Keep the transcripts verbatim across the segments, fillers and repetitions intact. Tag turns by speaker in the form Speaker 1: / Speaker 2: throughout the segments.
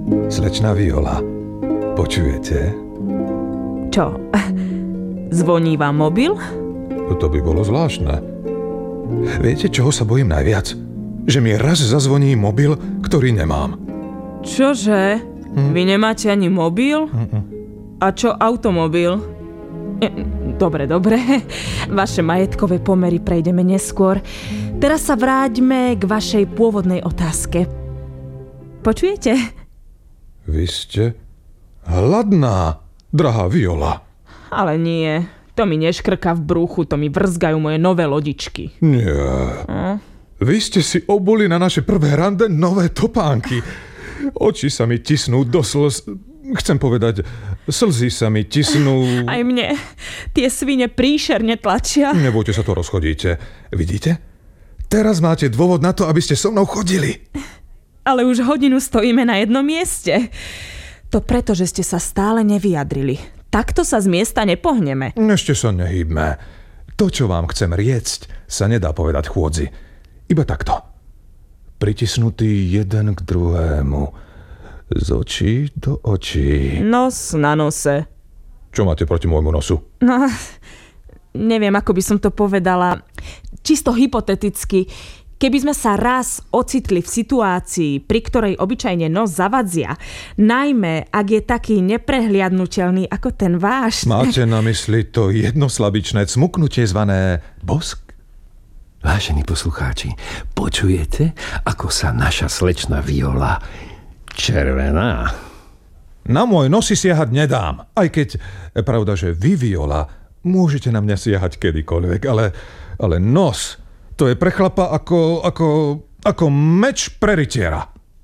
Speaker 1: Slečná Viola, počujete?
Speaker 2: Čo? Zvoní vám mobil?
Speaker 1: To by bolo zvláštne. Viete, čoho sa bojím najviac? Že mi raz zazvoní mobil, ktorý nemám.
Speaker 2: Čože? Hm? Vy nemáte ani mobil?
Speaker 1: Mm-mm.
Speaker 2: A čo automobil? Dobre, dobre. Vaše majetkové pomery prejdeme neskôr. Teraz sa vráťme k vašej pôvodnej otázke. Počujete?
Speaker 1: Vy ste hladná, drahá Viola.
Speaker 2: Ale nie. To mi neškrká v brúchu, to mi vrzgajú moje nové lodičky.
Speaker 1: Nie.
Speaker 2: Hm?
Speaker 1: Vy ste si obuli na naše prvé rande nové topánky. Oči sa mi tisnú do slz. Chcem povedať, slzy sa mi tisnú...
Speaker 2: Aj mne. Tie svine príšerne tlačia.
Speaker 1: Nebojte sa, to rozchodíte. Vidíte? Teraz máte dôvod na to, aby ste so mnou chodili.
Speaker 2: Ale už hodinu stojíme na jednom mieste. To preto, že ste sa stále nevyjadrili. Takto sa z miesta nepohneme.
Speaker 1: Ešte sa nehýbme. To, čo vám chcem riecť, sa nedá povedať chôdzi. Iba takto. Pritisnutý jeden k druhému. Z očí do očí.
Speaker 2: Nos na nose.
Speaker 1: Čo máte proti môjmu nosu?
Speaker 2: No, neviem, ako by som to povedala. Čisto hypoteticky. Keby sme sa raz ocitli v situácii, pri ktorej obyčajne nos zavadzia, najmä ak je taký neprehliadnutelný ako ten váš...
Speaker 1: Máte na mysli to jednoslabičné cmuknutie zvané bosk?
Speaker 3: Vážení poslucháči, počujete, ako sa naša slečna Viola červená?
Speaker 1: Na môj nos si siahať nedám. Aj keď, pravda, že vy, Viola, môžete na mňa siahať kedykoľvek, ale, ale nos, to je pre chlapa ako, ako, ako meč pre rytiera.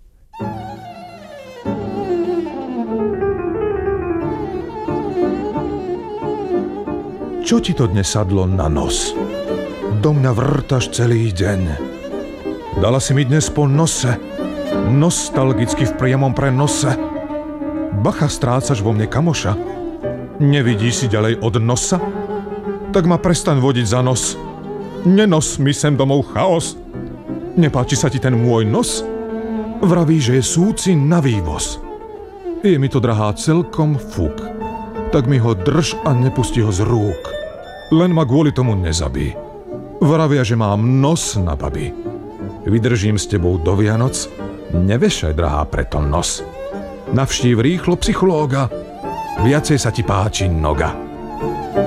Speaker 1: Čo ti to dnes sadlo na nos? Do mňa vrtaš celý deň. Dala si mi dnes po nose. Nostalgicky v priamom prenose. Bacha, strácaš vo mne kamoša. Nevidíš si ďalej od nosa? Tak ma prestaň vodiť za nos. Nenos mi sem domov chaos. Nepáči sa ti ten môj nos? Vraví, že je súci na vývoz. Je mi to, drahá, celkom fuk. Tak mi ho drž a nepusti ho z rúk. Len ma kvôli tomu nezabí. Vravia, že mám nos na baby. Vydržím s tebou do Vianoc, nevešaj, drahá, preto nos. Navštív rýchlo psychológa, viacej sa ti páči noga.